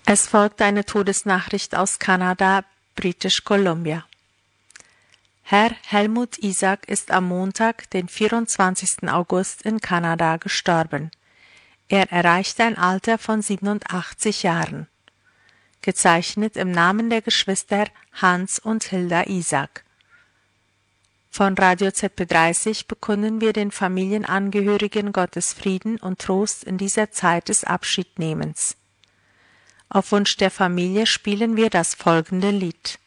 Es folgt eine Todesnachricht aus Kanada, British Columbia. Herr Helmut Isaac ist am Montag, den 24. August in Kanada gestorben. Er erreichte ein Alter von 87 Jahren. Gezeichnet im Namen der Geschwister Hans und Hilda Isaac. Von Radio ZB30 bekunden wir den Familienangehörigen Gottes Frieden und Trost in dieser Zeit des Abschiednehmens. Auf Wunsch der Familie spielen wir das folgende Lied.